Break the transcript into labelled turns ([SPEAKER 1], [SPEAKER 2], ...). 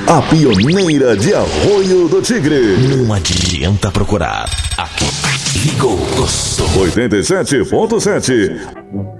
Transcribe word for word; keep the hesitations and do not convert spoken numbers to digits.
[SPEAKER 1] a pioneira de Arroio do Tigre.
[SPEAKER 2] Não adianta procurar. Aqui, ligou o som.
[SPEAKER 1] oitenta e sete ponto sete.